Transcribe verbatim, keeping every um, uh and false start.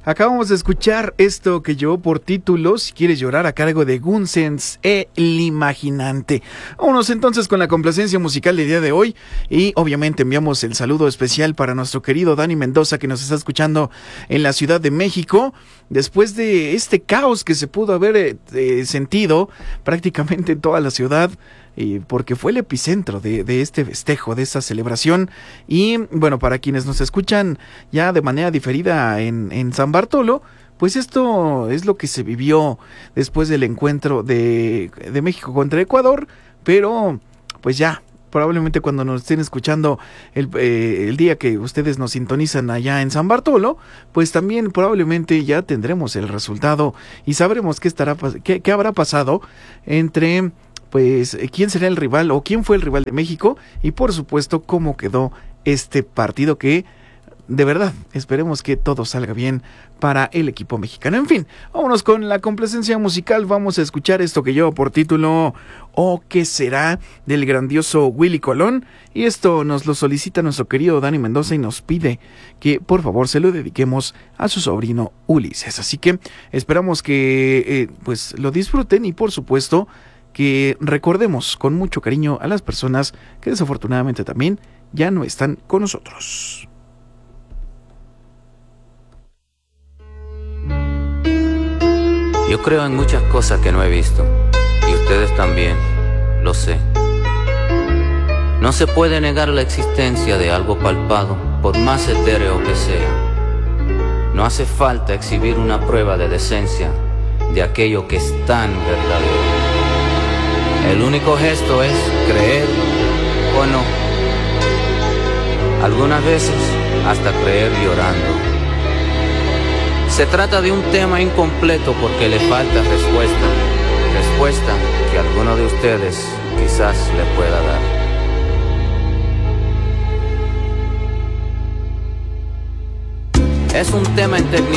Acabamos de escuchar esto que llevó por título Si quieres llorar, a cargo de Gunsens, El Imaginante. Vámonos entonces con la complacencia musical del día de hoy y obviamente enviamos el saludo especial para nuestro querido Dani Mendoza, que nos está escuchando en la Ciudad de México. Después de este caos que se pudo haber eh, eh, sentido prácticamente en toda la ciudad, y porque fue el epicentro de, de este festejo, de esta celebración. Y bueno, para quienes nos escuchan ya de manera diferida en, en San Bartolo, pues esto es lo que se vivió después del encuentro de, de México contra Ecuador, pero pues ya, probablemente cuando nos estén escuchando el, eh, el día que ustedes nos sintonizan allá en San Bartolo, pues también probablemente ya tendremos el resultado y sabremos qué estará, qué, qué habrá pasado entre pues quién será el rival o quién fue el rival de México y por supuesto cómo quedó este partido, que de verdad esperemos que todo salga bien para el equipo mexicano. En fin, vámonos con la complacencia musical. Vamos a escuchar esto que lleva por título ¿O qué será?, del grandioso Willy Colón, y esto nos lo solicita nuestro querido Dani Mendoza y nos pide que por favor se lo dediquemos a su sobrino Ulises. Así que esperamos que eh, pues lo disfruten y por supuesto que recordemos con mucho cariño a las personas que desafortunadamente también ya no están con nosotros. Yo creo en muchas cosas que no he visto, y ustedes también, lo sé. No se puede negar la existencia de algo palpado, por más etéreo que sea. No hace falta exhibir una prueba de decencia de aquello que es tan verdadero. El único gesto es creer o no. Algunas veces hasta creer llorando. Se trata de un tema incompleto porque le falta respuesta. Respuesta que alguno de ustedes quizás le pueda dar. Es un tema en técnica.